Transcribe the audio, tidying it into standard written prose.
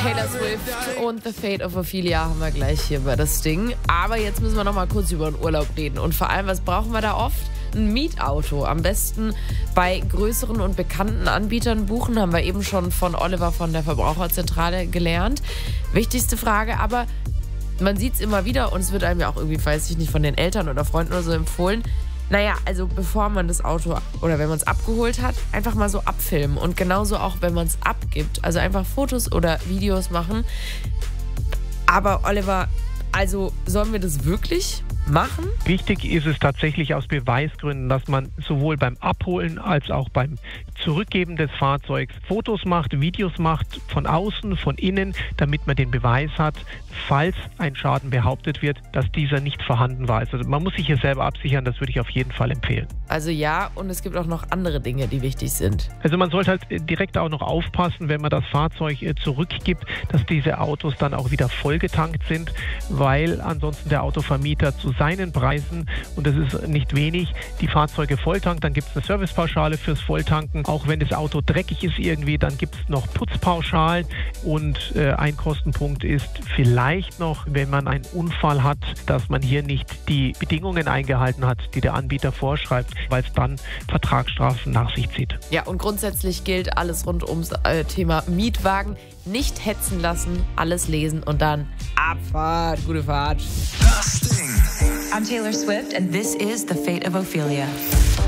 Taylor Swift und The Fate of Ophelia haben wir gleich hier bei das Ding. Aber jetzt müssen wir noch mal kurz über den Urlaub reden. Und vor allem, was brauchen wir da oft? Ein Mietauto. Am besten bei größeren und bekannten Anbietern buchen. Haben wir eben schon von Oliver von der Verbraucherzentrale gelernt. Wichtigste Frage aber, man sieht es immer wieder und es wird einem ja auch irgendwie, weiß ich nicht, von den Eltern oder Freunden oder so empfohlen. Naja, also bevor man das Auto oder wenn man es abgeholt hat, einfach mal so abfilmen. Und genauso auch, wenn man es abgibt. Also einfach Fotos oder Videos machen. Aber Oliver, also sollen wir das wirklich machen? Wichtig ist es tatsächlich aus Beweisgründen, dass man sowohl beim Abholen als auch beim Zurückgeben des Fahrzeugs Fotos macht, Videos macht, von außen, von innen, damit man den Beweis hat, falls ein Schaden behauptet wird, dass dieser nicht vorhanden war. Also man muss sich hier selber absichern, das würde ich auf jeden Fall empfehlen. Also ja, und es gibt auch noch andere Dinge, die wichtig sind. Also man sollte halt direkt auch noch aufpassen, wenn man das Fahrzeug zurückgibt, dass diese Autos dann auch wieder vollgetankt sind, weil ansonsten der Autovermieter zu seinen Preisen, und das ist nicht wenig, die Fahrzeuge volltankt. Dann gibt es eine Servicepauschale fürs Volltanken. Auch wenn das Auto dreckig ist irgendwie, dann gibt es noch Putzpauschalen. Und ein Kostenpunkt ist vielleicht noch, wenn man einen Unfall hat, dass man hier nicht die Bedingungen eingehalten hat, die der Anbieter vorschreibt, weil es dann Vertragsstrafen nach sich zieht. Ja, und grundsätzlich gilt alles rund ums Thema Mietwagen. Nicht hetzen lassen, alles lesen und dann Abfahrt. Gute Fahrt. I'm Taylor Swift and this is The Fate of Ophelia.